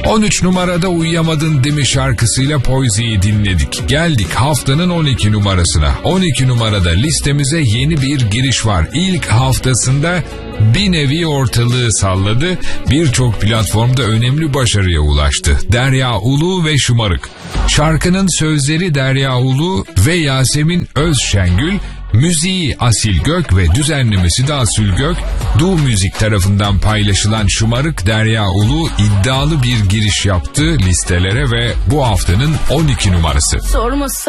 13 numarada Uyuyamadın Değil mi şarkısıyla Poisy'yi dinledik. Geldik haftanın 12 numarasına. 12 numarada listemize yeni bir giriş var. İlk haftasında bir nevi ortalığı salladı. Birçok platformda önemli başarıya ulaştı. Derya Ulu ve Şımarık. Şarkının sözleri Derya Ulu ve Yasemin Özşengül, müziği Asil Gök ve düzenlemesi de Asil Gök. Du Müzik tarafından paylaşılan Şımarık, Derya Ulu iddialı bir giriş yaptı listelere ve bu haftanın 12 numarası. Sorma